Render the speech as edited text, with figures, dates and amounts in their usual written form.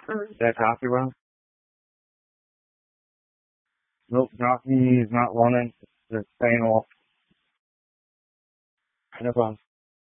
That coffee, Rob? Nope, coffee is not running. It's staying off. No problem.